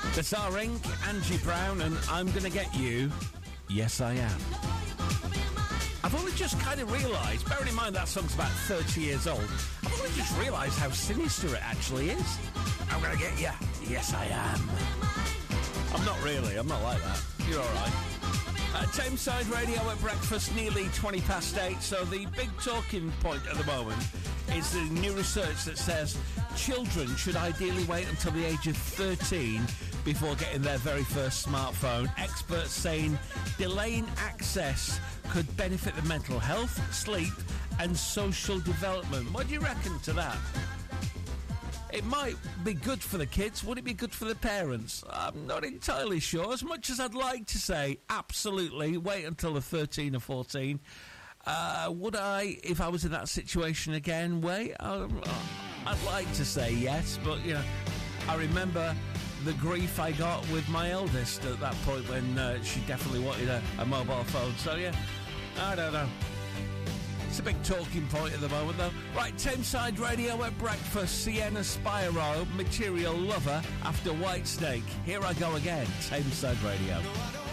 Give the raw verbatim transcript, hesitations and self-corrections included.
The Tsar Inc, Angie Brown, and I'm Gonna Get You. Yes, I am. I've only just kind of realised, bearing in mind that song's about thirty years old, I've only just realised how sinister it actually is. I'm gonna get you. Yes, I am. I'm not really, I'm not like that. You're alright. Uh, Tameside Radio at breakfast, nearly twenty past eight, so the big talking point at the moment is the new research that says children should ideally wait until the age of thirteen before getting their very first smartphone. Experts saying delaying access could benefit the mental health, sleep and social development. What do you reckon to that? It might be good for the kids. Would it be good for the parents? I'm not entirely sure. As much as I'd like to say absolutely wait until they're thirteen or fourteen, uh, would I, if I was in that situation again, wait? Um, I'd like to say yes, but you know, I remember the grief I got with my eldest at that point when uh, she definitely wanted a, a mobile phone. So yeah, I don't know. It's a big talking point at the moment though. Right, Tameside Radio at breakfast, Sienna Spyro, Material Lover after Whitesnake. Here I go again, Tameside Radio.